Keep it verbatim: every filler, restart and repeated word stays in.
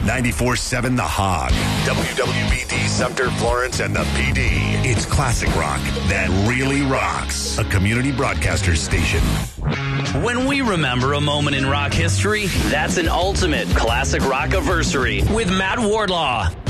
ninety-four seven The Hog. W W B D Sumter, Florence, and the P D. It's classic rock that really rocks. A community broadcaster station. When we remember a moment in rock history, that's an ultimate classic rock-iversary with Matt Wardlaw.